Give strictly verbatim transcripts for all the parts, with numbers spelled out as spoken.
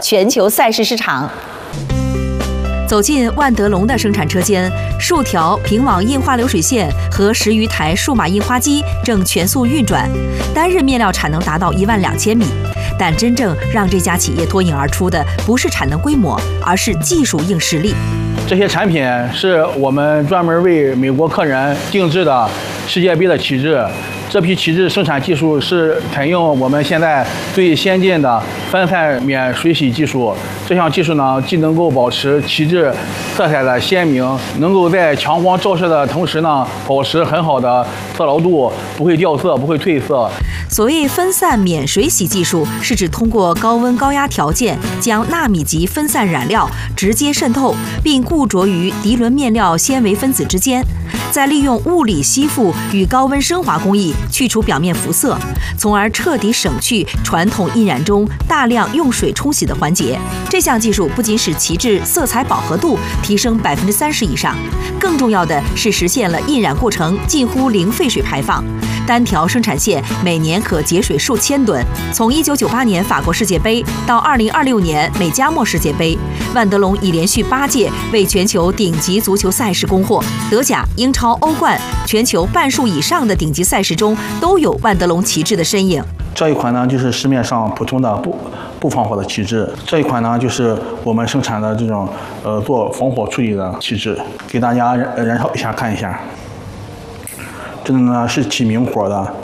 全球赛事市场。 走进万德龙的生产车间，数条平网印花流水线和十余台数码印花机正全速运转，单日面料产能达到一万两千米。但真正让这家企业脱颖而出的，不是产能规模，而是技术硬实力。 这些产品是我们专门为美国客人定制的世界杯的旗帜。这批旗帜生产技术是采用我们现在最先进的分散免水洗技术。这项技术呢，既能够保持旗帜色彩的鲜明，能够在强光照射的同时呢，保持很好的色牢度，不会掉色，不会褪色。 所谓分散免水洗技术，是指通过高温高压条件，将纳米级分散染料直接渗透，并固着于涤纶面料纤维分子之间，再利用物理吸附与高温升华工艺去除表面辐射，从而彻底省去传统印染中大量用水冲洗的环节。这项技术不仅使旗帜色彩饱和度提升百分之三十以上，更重要的是实现了印染过程近乎零废水排放。单条生产线每年可节水数千吨。从一九九八年法国世界杯到二零二六年美加墨世界杯，万德龙已连续八届为全球顶级足球赛事供货，德甲、英超、欧冠，全球半数以上的顶级赛事中都有万德龙旗帜的身影。 这一款呢，就是市面上普通的不不防火的旗帜。这一款呢，就是我们生产的这种呃做防火处理的旗帜，给大家燃燃烧一下看一下。这种呢是起明火的，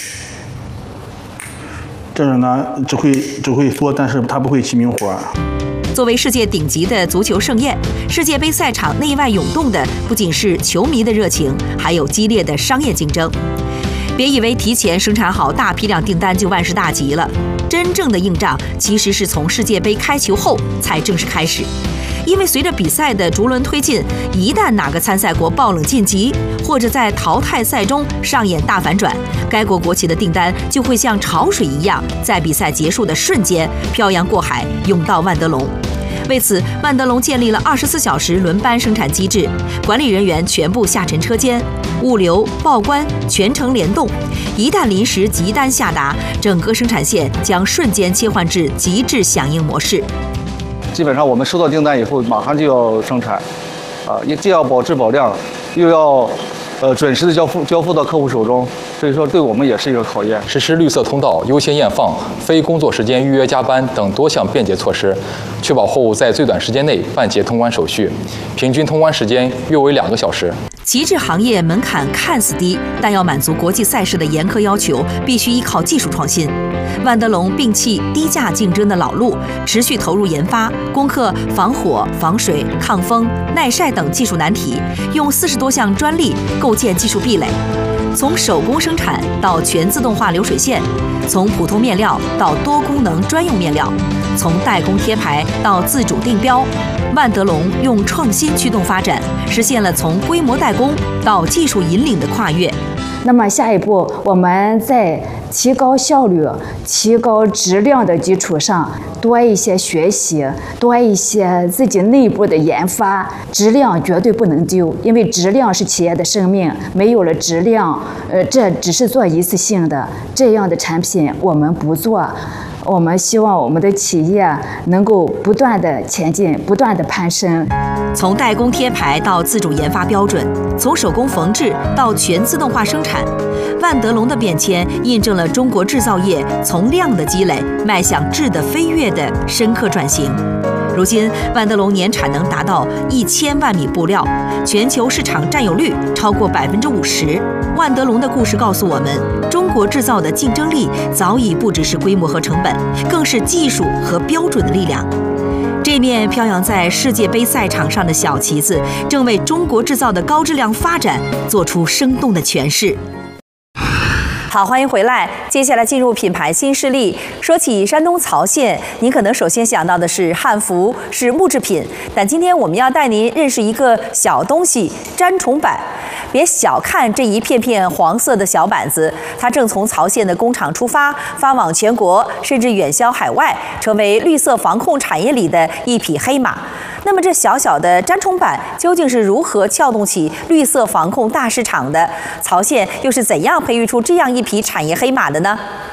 这种呢只会只会缩，但是它不会起明火。 作为世界顶级的足球盛宴，世界杯赛场内外涌动的不仅是球迷的热情，还有激烈的商业竞争。别以为提前生产好大批量订单就万事大吉了，真正的硬仗其实是从世界杯开球后才正式开始。因为随着比赛的逐轮推进，一旦哪个参赛国爆冷晋级，或者在淘汰赛中上演大反转，该国国旗的订单就会像潮水一样，在比赛结束的瞬间漂洋过海，涌到万德龙。为此，万德龙建立了二十四小时轮班生产机制，管理人员全部下沉车间，物流、报关全程联动。一旦临时急单下达，整个生产线将瞬间切换至极致响应模式。 基本上我们收到订单以后，马上就要生产，啊，也既要保质保量，又要呃准时的交付交付到客户手中，所以说对我们也是一个考验。 实施绿色通道、优先验放、非工作时间预约加班等多项便捷措施，确保货物在最短时间内办结通关手续，平均通关时间约为两个小时。 旗帜行业门槛看似低，但要满足国际赛事的严苛要求，必须依靠技术创新。万德龙摒弃低价竞争的老路，持续投入研发，攻克防火、防水、抗风、耐晒等技术难题，用四十多项专利构建技术壁垒。从手工生产到全自动化流水线，从普通面料到多功能专用面料，从代工贴牌到自主定标，万德龙用创新驱动发展，实现了从规模代工到技术引领的跨越。 那么下一步，我们在提高效率、提高质量的基础上，多一些学习，多一些自己内部的研发，质量绝对不能丢，因为质量是企业的生命，没有了质量，呃，这只是做一次性的，这样的产品我们不做。我们希望我们的企业能够不断的前进，不断的攀升。 从代工贴牌到自主研发标准，从手工缝制到全自动化生产，万德龙的变迁印证了中国制造业从量的积累迈向质的飞跃的深刻转型。如今，万德龙年产能达到一千万米布料，全球市场占有率超过百分之五十。万德龙的故事告诉我们，中国制造的竞争力早已不只是规模和成本，更是技术和标准的力量。这面飘扬在世界杯赛场上的小旗子，正为中国制造的高质量发展做出生动的诠释。好，欢迎回来。接下来进入品牌新势力。说起山东曹县，您可能首先想到的是汉服，是木制品。但今天我们要带您认识一个小东西——粘虫板。别小看这一片片黄色的小板子，它正从曹县的工厂出发，发往全国，甚至远销海外，成为绿色防控产业里的一匹黑马。那么这小小的粘虫板究竟是如何撬动起绿色防控大市场的？曹县又是怎样培育出这样一匹产业黑马的呢？